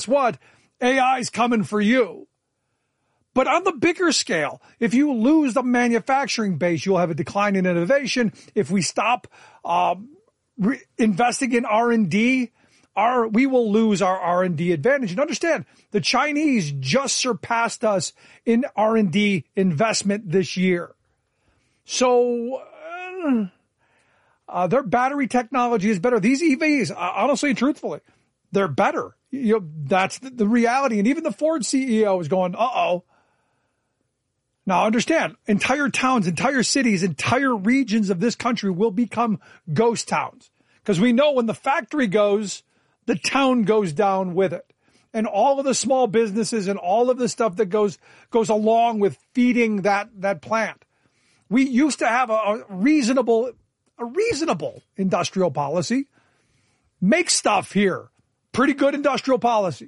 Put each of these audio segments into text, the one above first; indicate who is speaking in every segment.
Speaker 1: what? AI's coming for you. But on the bigger scale, if you lose the manufacturing base, you'll have a decline in innovation. If we stop investing in R&D, we will lose our R&D advantage. And understand, the Chinese just surpassed us in R&D investment this year. So their battery technology is better. These EVs, honestly and truthfully, they're better. That's the reality. And even the Ford CEO is going, uh-oh. Now understand, entire towns, entire cities, entire regions of this country will become ghost towns. Because we know when the factory goes, the town goes down with it. And all of the small businesses and all of the stuff that goes along with feeding that plant. We used to have a reasonable industrial policy. Make stuff here. Pretty good industrial policy.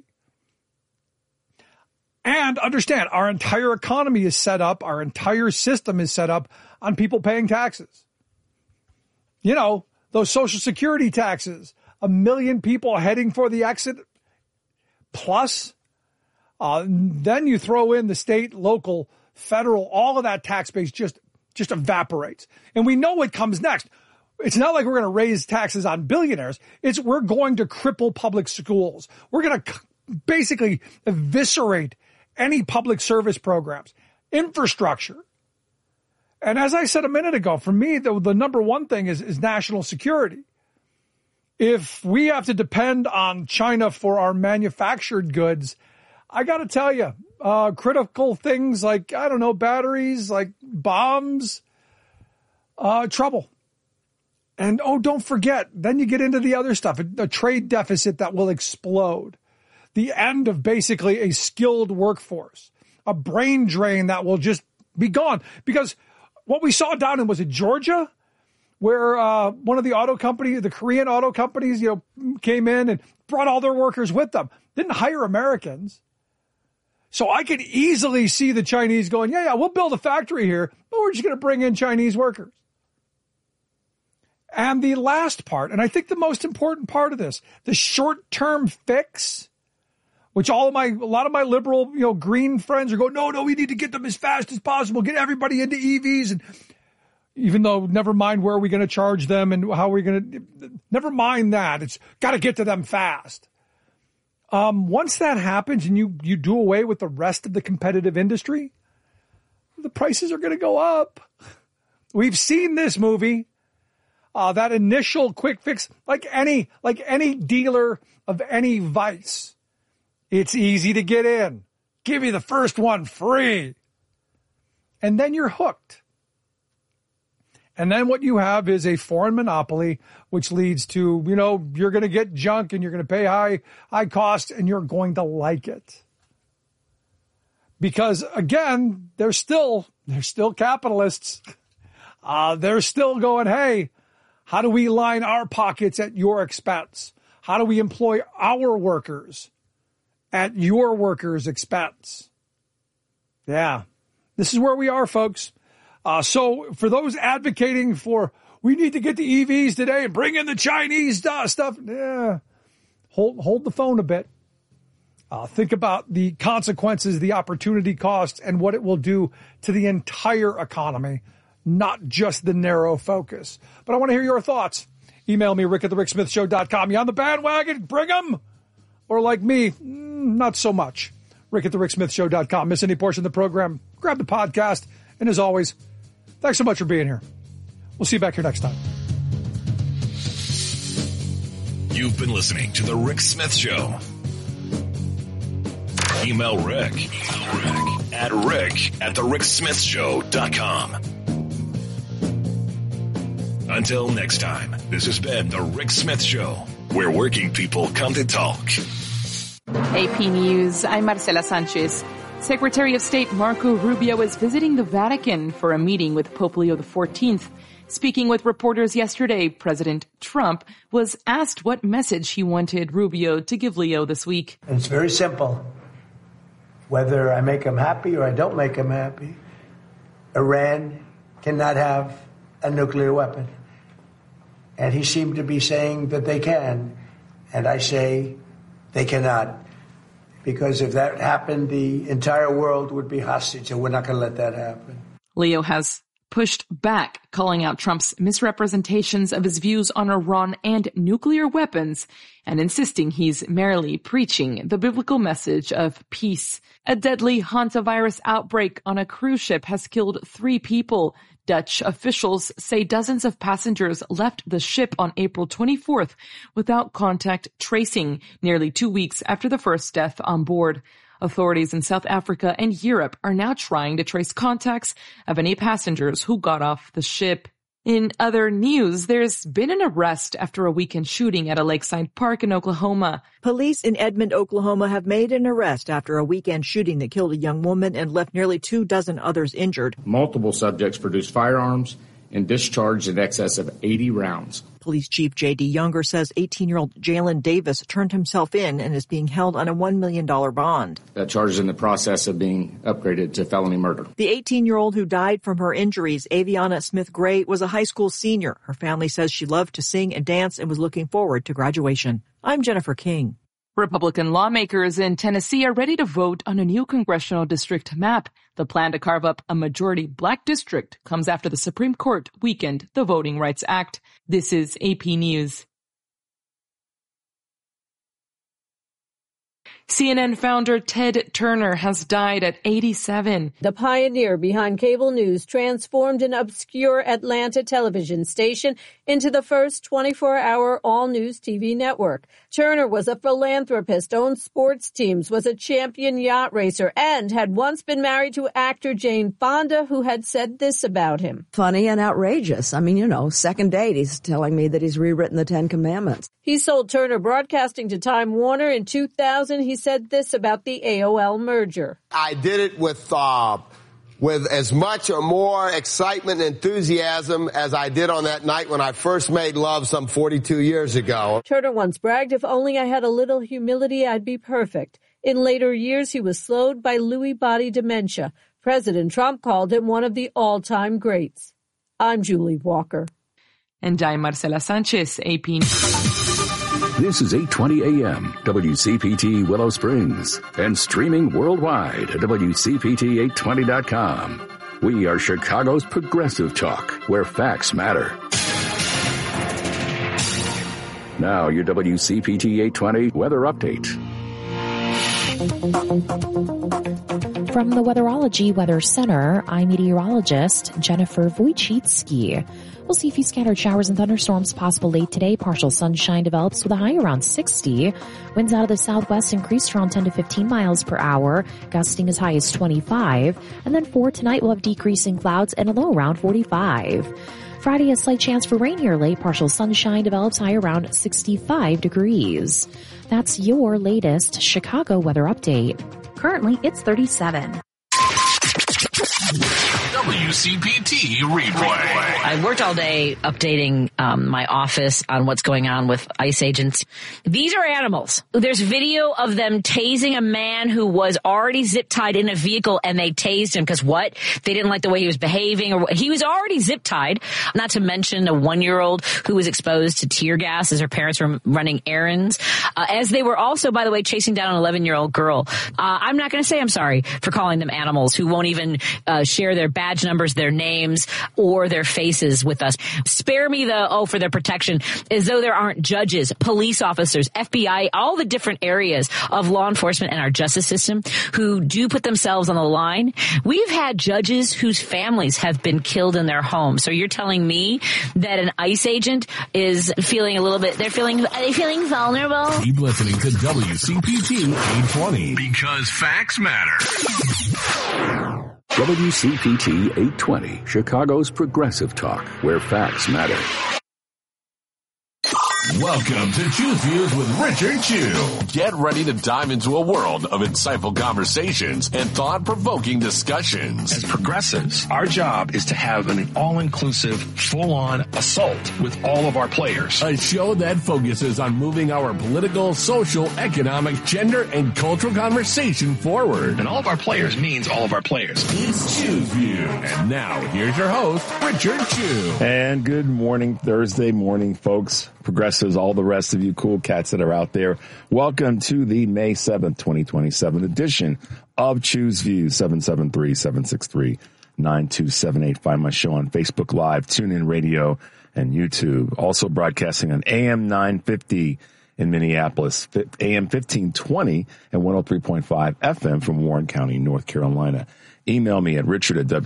Speaker 1: And understand, our entire economy is set up, our entire system is set up on people paying taxes. You know, those Social Security taxes, 1 million people heading for the exit, plus then you throw in the state, local, federal, all of that tax base just evaporates. And we know what comes next. It's not like we're going to raise taxes on billionaires. We're going to cripple public schools. We're going to basically eviscerate any public service programs, infrastructure. And as I said a minute ago, for me, the number one thing is national security. If we have to depend on China for our manufactured goods, I got to tell you, critical things like, I don't know, batteries, like bombs, trouble. And, don't forget, then you get into the other stuff, a trade deficit that will explode. The end of basically a skilled workforce, a brain drain that will just be gone. Because what we saw down in, was it Georgia, where one of the auto companies, the Korean auto companies, came in and brought all their workers with them, didn't hire Americans. So I could easily see the Chinese going, yeah, we'll build a factory here, but we're just going to bring in Chinese workers. And the last part, and I think the most important part of this, the short-term fix, which a lot of my liberal, green friends are going, no, we need to get them as fast as possible, get everybody into EVs. And even though, never mind where are we going to charge them and how are we going to, never mind that. It's got to get to them fast. Once that happens and you do away with the rest of the competitive industry, the prices are going to go up. We've seen this movie. That initial quick fix, like any dealer of any vice, it's easy to get in. Give you the first one free. And then you're hooked. And then what you have is a foreign monopoly, which leads to, you're going to get junk and you're going to pay high cost and you're going to like it. Because again, they're still capitalists. They're still going, hey, how do we line our pockets at your expense? How do we employ our workers at your workers' expense? Yeah, this is where we are, folks. So for those advocating for, we need to get the EVs today and bring in the Chinese stuff, hold the phone a bit. Think about the consequences, the opportunity cost, and what it will do to the entire economy, not just the narrow focus. But I want to hear your thoughts. Email me, rick@thericksmithshow.com. You on the bandwagon? Bring them. Or like me, not so much. rick@thericksmithshow.com. Miss any portion of the program, grab the podcast. And as always, thanks so much for being here. We'll see you back here next time.
Speaker 2: You've been listening to The Rick Smith Show. Email Rick at rick@thericksmithshow.com. Until next time, this has been The Rick Smith Show, where working people come to talk.
Speaker 3: AP News, I'm Marcela Sanchez. Secretary of State Marco Rubio is visiting the Vatican for a meeting with Pope Leo XIV. Speaking with reporters yesterday, President Trump was asked what message he wanted Rubio to give Leo this week.
Speaker 4: It's very simple. Whether I make him happy or I don't make him happy, Iran cannot have a nuclear weapon. And he seemed to be saying that they can. And I say they cannot. because if that happened, the entire world would be hostage, and we're not going to let that happen.
Speaker 3: Leo has pushed back, calling out Trump's misrepresentations of his views on Iran and nuclear weapons, and insisting he's merely preaching the biblical message of peace. A deadly hantavirus outbreak on a cruise ship has killed 3 people. Dutch officials say dozens of passengers left the ship on April 24th without contact tracing, nearly 2 weeks after the first death on board. Authorities in South Africa and Europe are now trying to trace contacts of any passengers who got off the ship. In other news, there's been an arrest after a weekend shooting at a lakeside park in Oklahoma.
Speaker 5: Police in Edmond, Oklahoma have made an arrest after a weekend shooting that killed a young woman and left nearly 24 others injured.
Speaker 6: Multiple subjects produced firearms and discharged in excess of 80 rounds.
Speaker 5: Police Chief J.D. Younger says 18-year-old Jalen Davis turned himself in and is being held on a $1 million bond.
Speaker 6: That charge is in the process of being upgraded to felony murder.
Speaker 5: The 18-year-old who died from her injuries, Aviana Smith Gray, was a high school senior. Her family says she loved to sing and dance and was looking forward to graduation. I'm Jennifer King.
Speaker 3: Republican lawmakers in Tennessee are ready to vote on a new congressional district map. The plan to carve up a majority black district comes after the Supreme Court weakened the Voting Rights Act. This is AP News. CNN founder Ted Turner has died at 87.
Speaker 7: The pioneer behind cable news transformed an obscure Atlanta television station into the first 24-hour all-news TV network. Turner was a philanthropist, owned sports teams, was a champion yacht racer, and had once been married to actor Jane Fonda, who had said this about him.
Speaker 8: Funny and outrageous. I mean, second date, he's telling me that he's rewritten the 10 Commandments.
Speaker 7: He sold Turner Broadcasting to Time Warner in 2000. He said this about the AOL merger.
Speaker 9: I did it with as much or more excitement and enthusiasm as I did on that night when I first made love some 42 years ago.
Speaker 7: Turner once bragged, if only I had a little humility, I'd be perfect. In later years, he was slowed by Lewy body dementia. President Trump called him one of the all-time greats. I'm Julie Walker.
Speaker 3: And I'm Marcela Sanchez, AP.
Speaker 2: This is 820 AM, WCPT Willow Springs, and streaming worldwide at WCPT820.com. We are Chicago's progressive talk, where facts matter. Now your WCPT 820 weather update.
Speaker 10: From the Weatherology Weather Center, I'm meteorologist Jennifer Wojcicki. We'll see a few scattered showers and thunderstorms possible late today. Partial sunshine develops with a high around 60. Winds out of the southwest increase around 10 to 15 miles per hour, gusting as high as 25. And then for tonight, we'll have decreasing clouds and a low around 45. Friday, a slight chance for rain here late. Partial sunshine develops high around 65 degrees. That's your latest Chicago weather update. Currently, it's 37.
Speaker 2: WCPT replay.
Speaker 11: I worked all day updating my office on what's going on with ICE agents. These are animals. There's video of them tasing a man who was already zip tied in a vehicle, and they tased him because what? They didn't like the way he was behaving, or he was already zip tied. Not to mention a 1-year-old who was exposed to tear gas as her parents were running errands. As they were also, by the way, chasing down an 11-year-old girl. I'm not going to say I'm sorry for calling them animals who won't even share their badge numbers, their names, or their faces with us. Spare me for their protection, as though there aren't judges, police officers, FBI, all the different areas of law enforcement and our justice system who do put themselves on the line. We've had judges whose families have been killed in their homes. So you're telling me that an ICE agent is feeling a little bit, are they feeling vulnerable?
Speaker 2: Keep listening to WCPT 820 because facts matter. WCPT 820, Chicago's progressive talk, where facts matter. Welcome to Choose Views with Richard Chew. Get ready to dive into a world of insightful conversations and thought-provoking discussions. As progressives, our job is to have an all-inclusive, full-on assault with all of our players. A show that focuses on moving our political, social, economic, gender, and cultural conversation forward. And all of our players means all of our players. It's Choose Views. And now, here's your host, Richard Chew.
Speaker 12: And good morning, Thursday morning, folks. progressives, all the rest of you cool cats that are out there. Welcome to the May 7th, 2027 edition of Choose Views, 773-763-9278. Find my show on Facebook Live, TuneIn Radio, and YouTube. Also broadcasting on AM 950 in Minneapolis, AM 1520 and 103.5 FM from Warren County, North Carolina. Email me at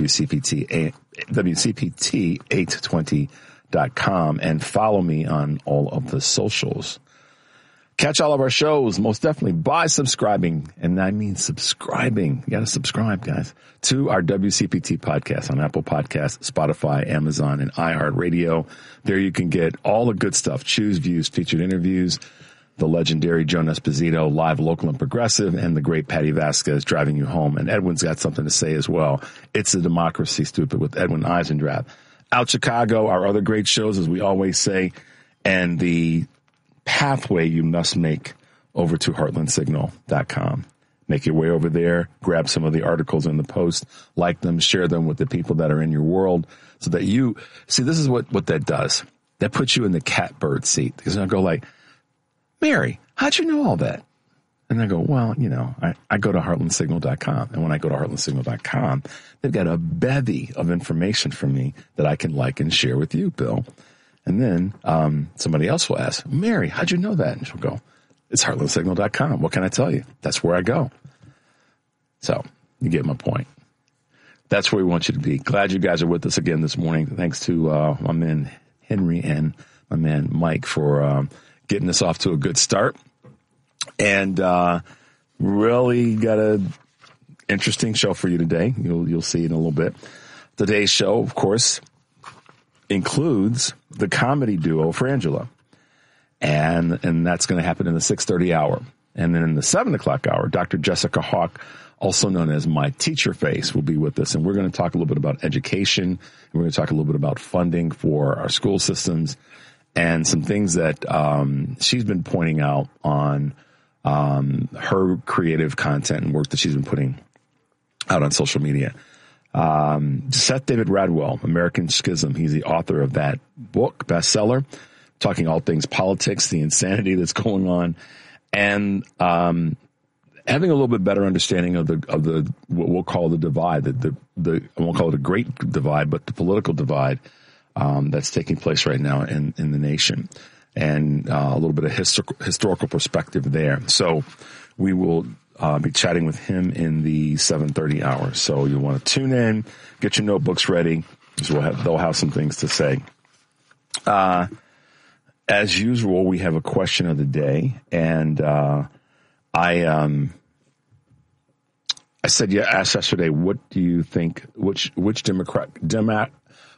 Speaker 12: richard@WCPT820.com and follow me on all of the socials. Catch all of our shows, most definitely by subscribing, and I mean subscribing. You got to subscribe, guys, to our WCPT podcast on Apple Podcasts, Spotify, Amazon, and iHeartRadio. There you can get all the good stuff, Choose Views, featured interviews, the legendary Joan Esposito, live, local, and progressive, and the great Patty Vasquez driving you home. And Edwin's got something to say as well. It's a Democracy, Stupid, with Edwin Eisendrath. Out Chicago, our other great shows, as we always say, and the pathway you must make over to heartlandsignal.com. Make your way over there, grab some of the articles in the post, like them, share them with the people that are in your world so that you see, this is what that does. That puts you in the catbird seat, because I go like, Mary, how'd you know all that? And I go, well, you know, I go to heartlandsignal.com. And when I go to heartlandsignal.com, they've got a bevy of information for me that I can like and share with you, Bill. And then somebody else will ask, Mary, how'd you know that? And she'll go, it's heartlandsignal.com. What can I tell you? That's where I go. So you get my point. That's where we want you to be. Glad you guys are with us again this morning. Thanks to my man Henry and my man Mike for getting us off to a good start. And really got an interesting show for you today. You'll see in a little bit. Today's show, of course, includes the comedy duo Frangela. And that's going to happen in the 6:30 hour. And then in the 7 o'clock hour, Dr. Jessica Hawk, also known as My Teacher Face, will be with us. And we're going to talk a little bit about education. And we're going to talk a little bit about funding for our school systems and some things that she's been pointing out on her creative content and work that she's been putting out on social media. Seth David Radwell, American Schism. He's the author of that book, bestseller, talking all things politics, the insanity that's going on, and having a little bit better understanding of the what we'll call the divide, I won't call it a great divide, but the political divide that's taking place right now in the nation, and a little bit of historical perspective there. So we will be chatting with him in the 7:30 hour. So you want to tune in, get your notebooks ready, because they'll have some things to say. As usual, we have a question of the day, and I said, asked yesterday, what do you think? Which demographic?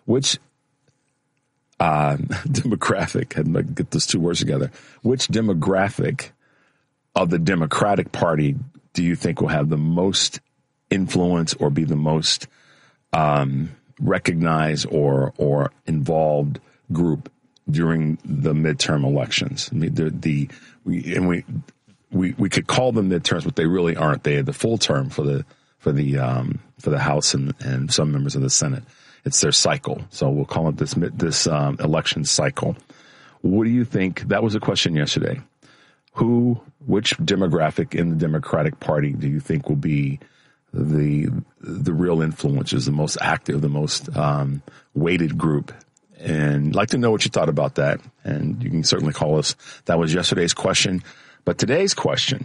Speaker 12: Had to get those two words together. Which demographic of the Democratic Party do you think will have the most influence or be the most recognized or involved group during the midterm elections? I mean, we could call them midterms, but they really aren't. They are the full term for the House and some members of the Senate. It's their cycle, so we'll call it this election cycle. What do you think? That was a question yesterday. Which demographic in the Democratic Party do you think will be the real influencers, the most active, the most weighted group? And I'd like to know what you thought about that. And you can certainly call us. That was yesterday's question. But today's question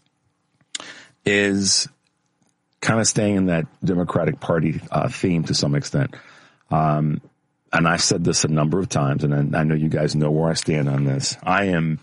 Speaker 12: is kind of staying in that Democratic Party theme to some extent. And I've said this a number of times, and I know you guys know where I stand on this. I am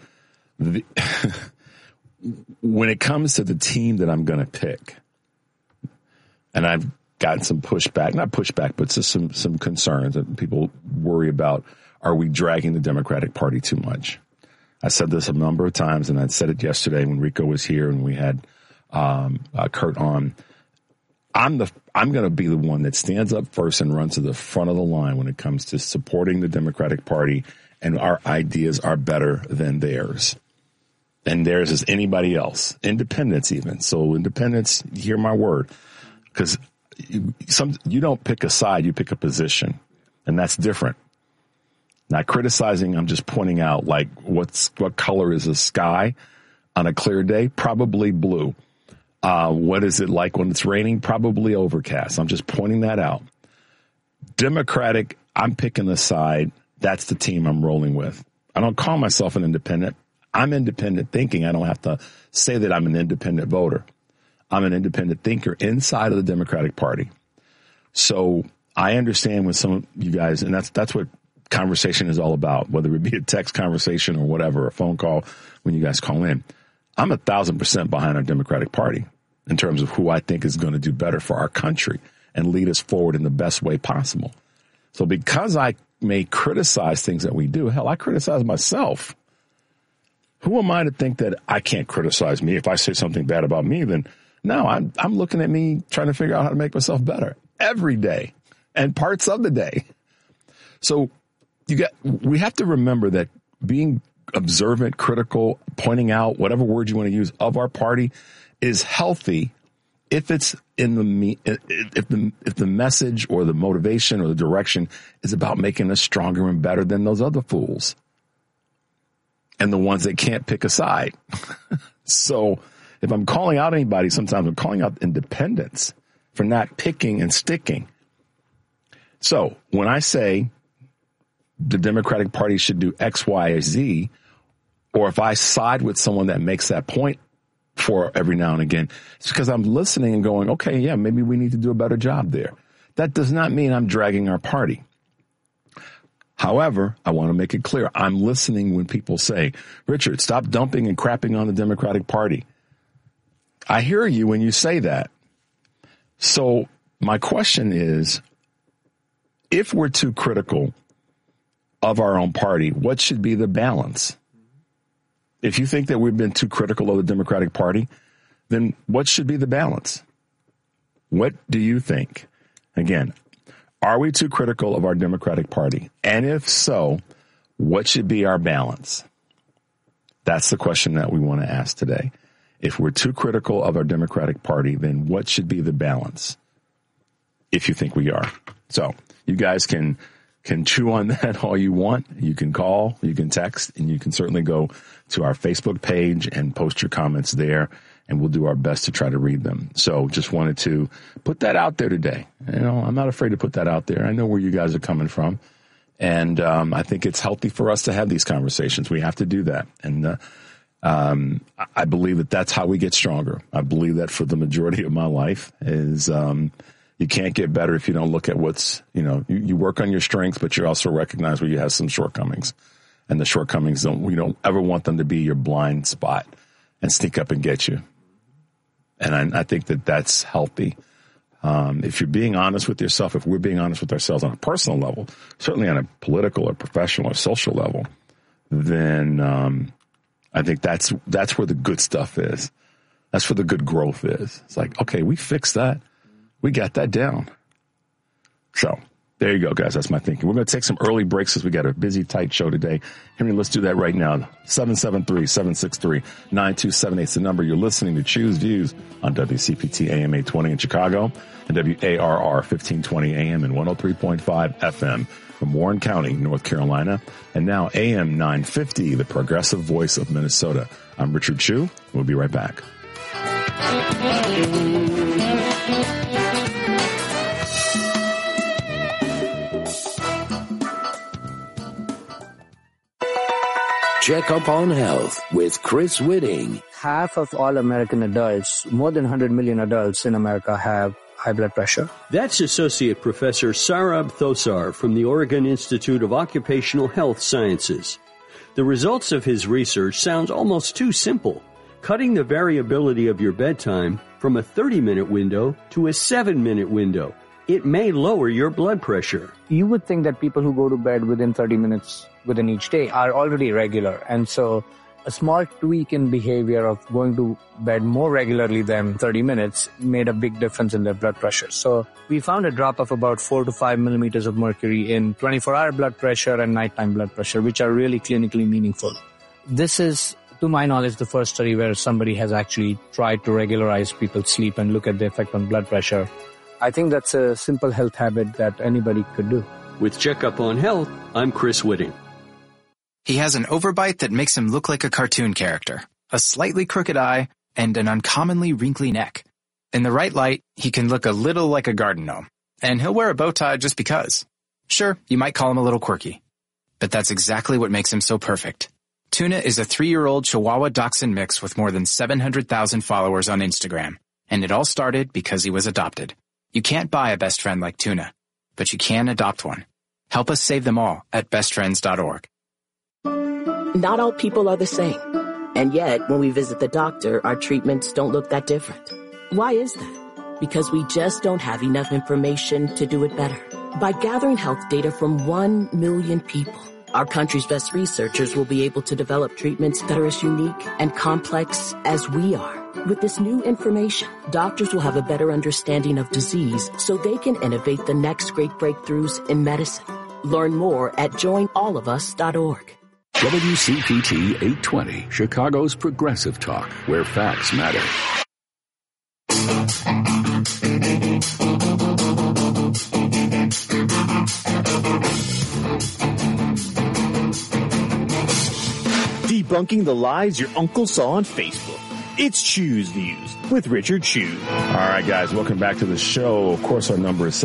Speaker 12: when it comes to the team that I'm going to pick, and I've gotten some pushback, not pushback, but just some concerns that people worry about. Are we dragging the Democratic Party too much? I said this a number of times, and I said it yesterday when Rico was here and we had Kurt on. I'm going to be the one that stands up first and runs to the front of the line when it comes to supporting the Democratic Party, and our ideas are better than theirs. And theirs is anybody else. Independents even. So independents, hear my word. Because you don't pick a side, you pick a position. And that's different. Not criticizing, I'm just pointing out, like, what color is the sky on a clear day? Probably blue. What is it like when it's raining? Probably overcast. I'm just pointing that out. Democratic, I'm picking a side. That's the team I'm rolling with. I don't call myself an independent. I'm independent thinking. I don't have to say that I'm an independent voter. I'm an independent thinker inside of the Democratic Party. So I understand when some of you guys, and that's what conversation is all about, whether it be a text conversation or whatever, a phone call when you guys call in. I'm 1,000% behind our Democratic Party in terms of who I think is going to do better for our country and lead us forward in the best way possible. So because I may criticize things that we do, hell, I criticize myself. Who am I to think that I can't criticize me? If I say something bad about me, then no, I'm looking at me trying to figure out how to make myself better every day and parts of the day. So we have to remember that being observant, critical, pointing out whatever word you want to use of our party is healthy if it's in if the message or the motivation or the direction is about making us stronger and better than those other fools and the ones that can't pick a side. So if I'm calling out anybody, sometimes I'm calling out independents for not picking and sticking. So when I say the Democratic Party should do X, Y, or Z, or if I side with someone that makes that point for every now and again, it's because I'm listening and going, okay, yeah, maybe we need to do a better job there. That does not mean I'm dragging our party. However, I want to make it clear, I'm listening when people say, Richard, stop dumping and crapping on the Democratic Party. I hear you when you say that. So my question is, if we're too critical of our own party, what should be the balance? If you think that we've been too critical of the Democratic Party, then what should be the balance? What do you think? Again, are we too critical of our Democratic Party? And if so, what should be our balance? That's the question that we want to ask today. If we're too critical of our Democratic Party, then what should be the balance? If you think we are. So you guys can chew on that all you want. You can call, you can text, and you can certainly go to our Facebook page and post your comments there, and we'll do our best to try to read them. So just wanted to put that out there today. You know, I'm not afraid to put that out there. I know where you guys are coming from, and I think it's healthy for us to have these conversations. We have to do that, and I believe that that's how we get stronger. I believe that for the majority of my life is you can't get better if you don't look at what's, you work on your strengths, but you also recognize where you have some shortcomings. And the shortcomings, we don't ever want them to be your blind spot and sneak up and get you. And I think that that's healthy. If you're being honest with yourself, if we're being honest with ourselves on a personal level, certainly on a political or professional or social level, then I think that's where the good stuff is. That's where the good growth is. It's like, okay, we fixed that. We got that down. So there you go, guys. That's my thinking. We're going to take some early breaks because we got a busy, tight show today. Henry, let's do that right now. 773-763-9278 is the number. You're listening to Choose Views on WCPT AM 820 in Chicago and WARR 1520 AM and 103.5 FM from Warren County, North Carolina. And now AM 950, the progressive voice of Minnesota. I'm Richard Chu. We'll be right back.
Speaker 13: Check Up on Health with Chris Whitting.
Speaker 14: Half of all American adults, more than 100 million adults in America, have high blood pressure.
Speaker 15: That's Associate Professor Sarab Thosar from the Oregon Institute of Occupational Health Sciences. The results of his research sounds almost too simple. Cutting the variability of your bedtime from a 30-minute window to a 7-minute window. It may lower your blood pressure.
Speaker 14: You would think that people who go to bed within 30 minutes within each day are already regular. And so a small tweak in behavior of going to bed more regularly than 30 minutes made a big difference in their blood pressure. So we found a drop of about 4 to 5 millimeters of mercury in 24-hour blood pressure and nighttime blood pressure, which are really clinically meaningful. This is, to my knowledge, the first study where somebody has actually tried to regularize people's sleep and look at the effect on blood pressure. I think that's a simple health habit that anybody could do.
Speaker 15: With Checkup on Health, I'm Chris Whitting.
Speaker 16: He has an overbite that makes him look like a cartoon character, a slightly crooked eye, and an uncommonly wrinkly neck. In the right light, he can look a little like a garden gnome, and he'll wear a bow tie just because. Sure, you might call him a little quirky, but that's exactly what makes him so perfect. Tuna is a 3-year-old Chihuahua Dachshund mix with more than 700,000 followers on Instagram, and it all started because he was adopted. You can't buy a best friend like Tuna, but you can adopt one. Help us save them all at bestfriends.org.
Speaker 17: Not all people are the same, and yet when we visit the doctor, our treatments don't look that different. Why is that? Because we just don't have enough information to do it better. By gathering health data from 1 million people, our country's best researchers will be able to develop treatments that are as unique and complex as we are. With this new information, doctors will have a better understanding of disease so they can innovate the next great breakthroughs in medicine. Learn more at joinallofus.org.
Speaker 2: WCPT 820, Chicago's progressive talk, where facts matter.
Speaker 18: Debunking the lies your uncle saw on Facebook. It's Chew's Views with Richard Chew.
Speaker 12: All right, guys, welcome back to the show. Of course, our number is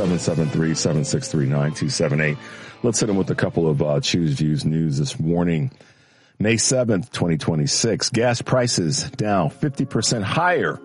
Speaker 12: 773-763-9278. Let's hit them with a couple of Chew's Views news this morning. May 7th, 2026. Gas prices down 50% higher.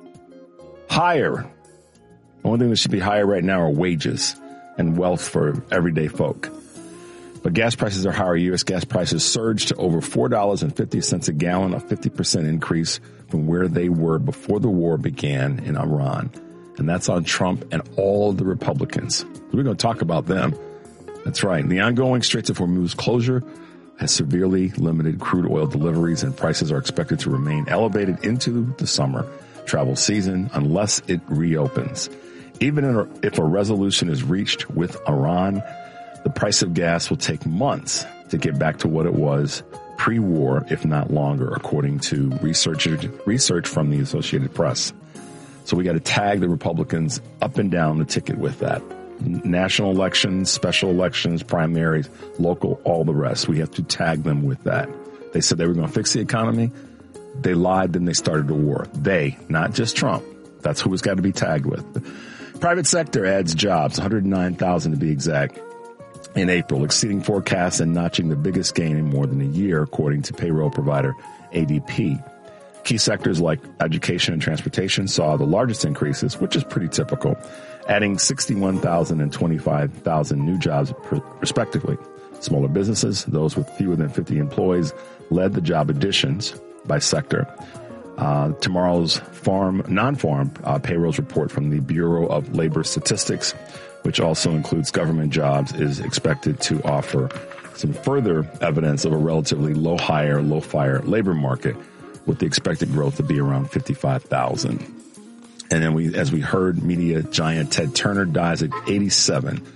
Speaker 12: Higher. The only thing that should be higher right now are wages and wealth for everyday folk. But gas prices are higher. U.S. gas prices surged to over $4.50 a gallon, a 50% increase from where they were before the war began in Iran. And that's on Trump and all of the Republicans. We're going to talk about them. That's right. The ongoing Straits of Hormuz closure has severely limited crude oil deliveries, and prices are expected to remain elevated into the summer travel season unless it reopens. Even if a resolution is reached with Iran, the price of gas will take months to get back to what it was pre-war, if not longer, according to research from the Associated Press. So we got to tag the Republicans up and down the ticket with that. National elections, special elections, primaries, local, all the rest. We have to tag them with that. They said they were going to fix the economy. They lied, then they started a war. They, not just Trump. That's who it's got to be tagged with. Private sector adds jobs, 109,000 to be exact, in April, exceeding forecasts and notching the biggest gain in more than a year, according to payroll provider ADP. Key sectors like education and transportation saw the largest increases, which is pretty typical, adding 61,000 and 25,000 new jobs respectively. Smaller businesses, those with fewer than 50 employees, led the job additions by sector. Tomorrow's non-farm payrolls report from the Bureau of Labor Statistics, which also includes government jobs, is expected to offer some further evidence of a relatively low-hire, low-fire labor market, with the expected growth to be around 55,000. And then as we heard, media giant Ted Turner dies at 87.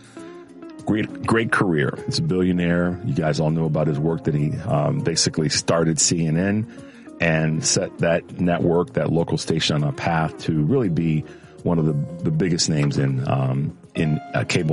Speaker 12: Great career. He's a billionaire. You guys all know about his work that he basically started CNN and set that network, that local station, on a path to really be one of the biggest names in cable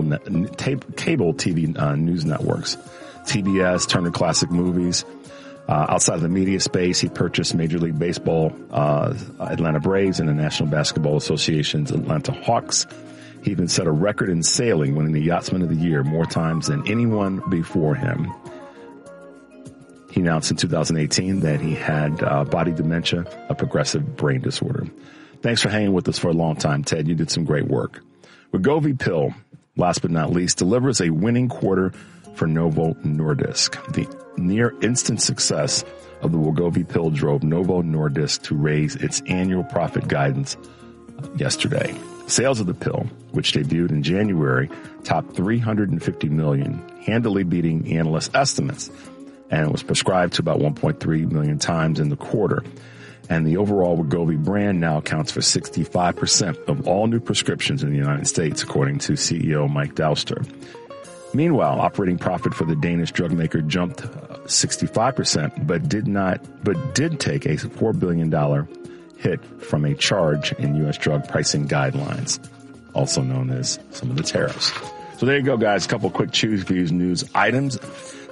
Speaker 12: TV news networks. TBS, Turner Classic Movies. Outside of the media space, he purchased Major League Baseball, Atlanta Braves, and the National Basketball Association's Atlanta Hawks. He even set a record in sailing, winning the Yachtsman of the Year more times than anyone before him. He announced in 2018 that he had body dementia, a progressive brain disorder. Thanks for hanging with us for a long time, Ted. You did some great work. Wegovy pill, last but not least, delivers a winning quarter for Novo Nordisk. The near instant success of the Wegovy pill drove Novo Nordisk to raise its annual profit guidance yesterday. Sales of the pill, which debuted in January, topped $350 million, handily beating analyst estimates, and it was prescribed to about 1.3 million times in the quarter. And the overall Wegovy brand now accounts for 65% of all new prescriptions in the United States, according to CEO Mike Douster. Meanwhile, operating profit for the Danish drug maker jumped 65%, but did take a $4 billion hit from a charge in U.S. drug pricing guidelines, also known as some of the tariffs. So there you go, guys. A couple quick Chew's Views news items.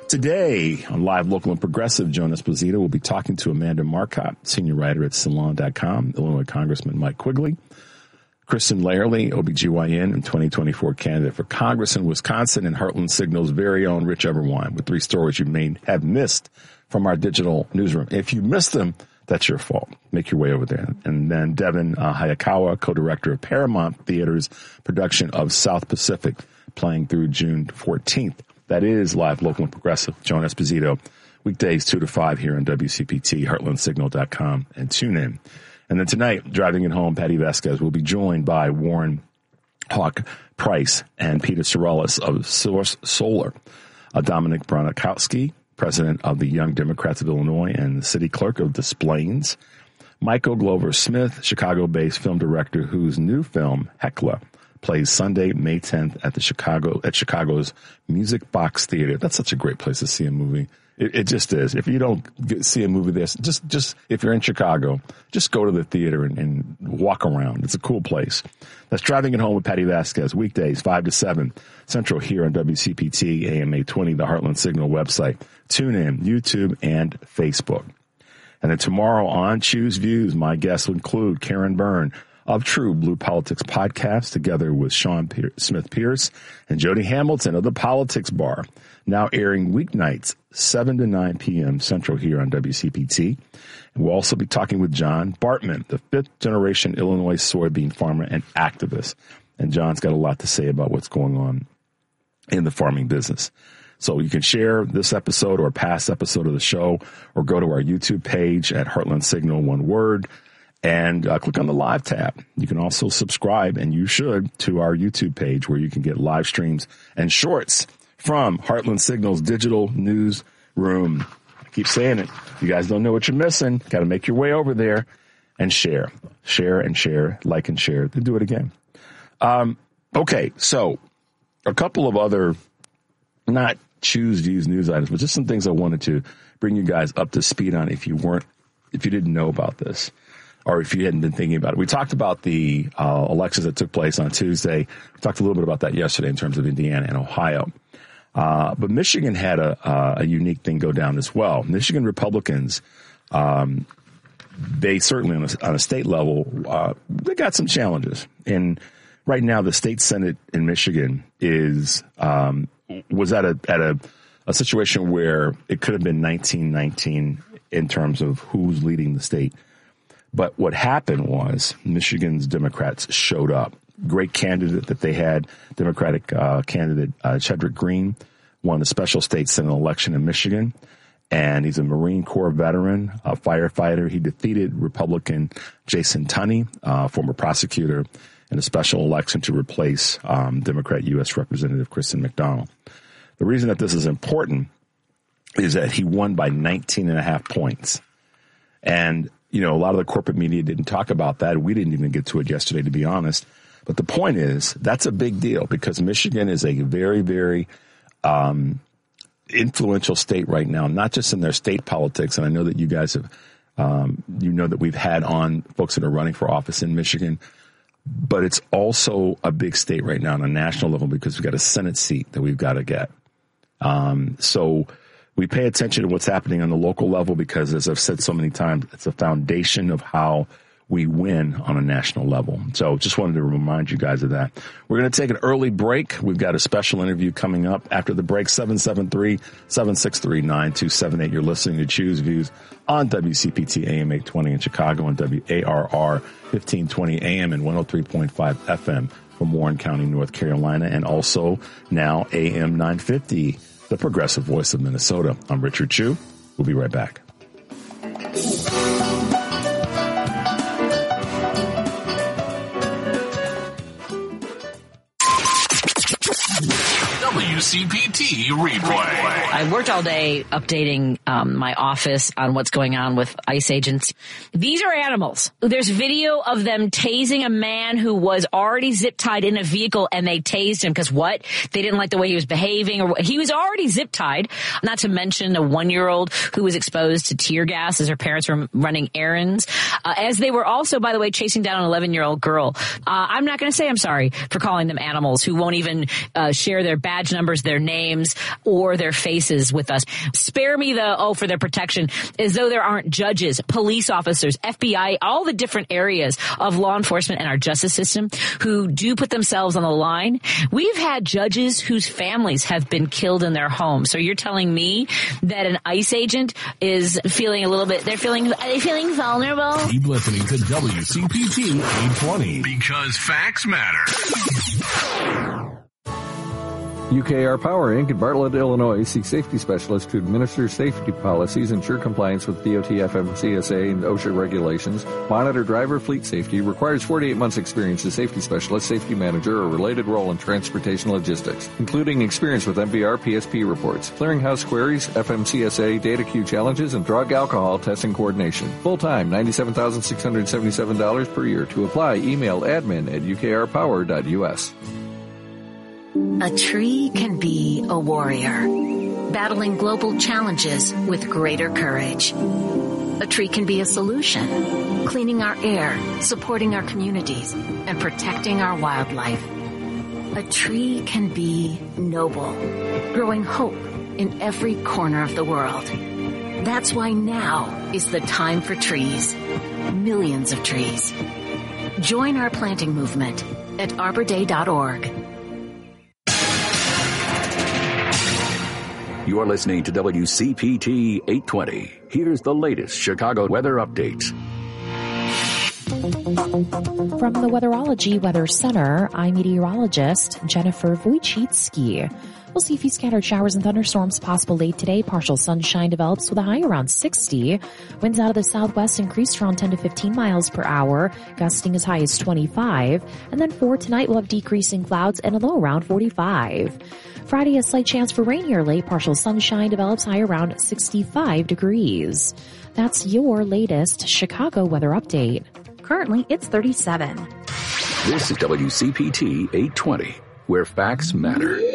Speaker 12: Today on Live, Local, and Progressive, Joan Esposito will be talking to Amanda Marcotte, senior writer at Salon.com, Illinois Congressman Mike Quigley, Kristen Lairley, OBGYN and 2024 candidate for Congress in Wisconsin, and Heartland Signal's very own Rich Eberwine with 3 stories you may have missed from our digital newsroom. If you missed them, that's your fault. Make your way over there. And then Devin Hayakawa, co-director of Paramount Theater's production of South Pacific, playing through June 14th. That is Live, Local, and Progressive. Joan Esposito, weekdays 2 to 5 here on WCPT, heartlandsignal.com, and tune in. And then tonight, driving it home, Patty Vasquez will be joined by Warren Hawk Price and Peter Sorrellis of Source Solar, Dominic Bronikowski, president of the Young Democrats of Illinois and the city clerk of Des Plaines, Michael Glover Smith, Chicago-based film director whose new film, Hecla, plays Sunday, May 10th at Chicago's Music Box Theater. That's such a great place to see a movie. It just is. If you don't see a movie there, just if you're in Chicago, just go to the theater and walk around. It's a cool place. That's Driving It Home with Patty Vasquez, weekdays 5 to 7 Central here on WCPT AM 820, the Heartland Signal website. Tune in, YouTube, and Facebook. And then tomorrow on Choose Views, my guests will include Karen Byrne of True Blue Politics Podcast, together with Sean Smith Pierce and Jody Hamilton of the Politics Bar, now airing weeknights 7 to 9 p.m. Central here on WCPT. And we'll also be talking with John Bartman, the 5th-generation Illinois soybean farmer and activist. And John's got a lot to say about what's going on in the farming business. So you can share this episode or a past episode of the show, or go to our YouTube page at Heartland Signal, one word, and click on the live tab. You can also subscribe, and you should, to our YouTube page, where you can get live streams and shorts from Heartland Signal's digital newsroom. I keep saying it. You guys don't know what you're missing. Got to make your way over there and share. Share and share, like and share. Then do it again. Okay, so a couple of other, not Choose Views news items, but just some things I wanted to bring you guys up to speed on if you didn't know about this, or if you hadn't been thinking about it. We talked about the elections that took place on Tuesday. We talked a little bit about that yesterday in terms of Indiana and Ohio. But Michigan had a unique thing go down as well. Michigan Republicans, they certainly on a state level, they got some challenges. And right now, the state Senate in Michigan was at a situation where it could have been 1919 in terms of who's leading the state. But what happened was Michigan's Democrats showed up. Great candidate that they had, Democratic candidate Chedrick Green, won the special state Senate election in Michigan. And he's a Marine Corps veteran, a firefighter. He defeated Republican Jason Tunney, former prosecutor, in a special election to replace Democrat U.S. Representative Kristen McDonald. The reason that this is important is that he won by 19.5 points. And, you know, a lot of the corporate media didn't talk about that. We didn't even get to it yesterday, to be honest. But the point is, that's a big deal because Michigan is a very, very influential state right now, not just in their state politics. And I know that you guys have, that we've had on folks that are running for office in Michigan. But it's also a big state right now on a national level because we've got a Senate seat that we've got to get. So we pay attention to what's happening on the local level because, as I've said so many times, it's a foundation of how we win on a national level. So just wanted to remind you guys of that. We're going to take an early break. We've got a special interview coming up after the break, 773-763-9278. You're listening to Choose Views on WCPT AM 820 in Chicago and WARR 1520 AM and 103.5 FM from Warren County, North Carolina, and also now AM 950, the progressive voice of Minnesota. I'm Richard Chu. We'll be right back.
Speaker 2: WCPT replay.
Speaker 11: I worked all day updating my office on what's going on with ICE agents. These are animals. There's video of them tasing a man who was already zip tied in a vehicle, and they tased him because what? They didn't like the way he was behaving, or he was already zip tied. Not to mention a 1-year-old who was exposed to tear gas as her parents were running errands, as they were also, by the way, chasing down an 11-year-old girl. I'm not going to say I'm sorry for calling them animals who won't even share their badge number numbers, their names, or their faces with us. Spare me for their protection, as though there aren't judges, police officers, FBI, all the different areas of law enforcement and our justice system who do put themselves on the line. We've had judges whose families have been killed in their homes. So you're telling me that an ICE agent is feeling are they feeling vulnerable?
Speaker 2: Keep listening to WCPT 820 because facts matter.
Speaker 19: UKR Power Inc. in Bartlett, Illinois seeks safety specialists to administer safety policies, ensure compliance with DOT, FMCSA, and OSHA regulations, monitor driver fleet safety, requires 48 months experience as safety specialist, safety manager, or related role in transportation logistics, including experience with MVR PSP reports, clearinghouse queries, FMCSA, data queue challenges, and drug alcohol testing coordination. Full-time, $97,677 per year. To apply, email admin@ukrpower.us.
Speaker 20: A tree can be a warrior, battling global challenges with greater courage. A tree can be a solution, cleaning our air, supporting our communities, and protecting our wildlife. A tree can be noble, growing hope in every corner of the world. That's why now is the time for trees. Millions of trees. Join our planting movement at arborday.org.
Speaker 2: You are listening to WCPT 820. Here's the latest Chicago weather updates.
Speaker 10: From the Weatherology Weather Center, I'm meteorologist Jennifer Wojcicki. We'll see a few scattered showers and thunderstorms possible late today. Partial sunshine develops with a high around 60. Winds out of the southwest increase around 10 to 15 miles per hour, gusting as high as 25. And then for tonight, we'll have decreasing clouds and a low around 45. Friday, a slight chance for rain here late. Partial sunshine develops high around 65 degrees. That's your latest Chicago weather update. Currently, it's 37.
Speaker 2: This is WCPT 820, where facts matter.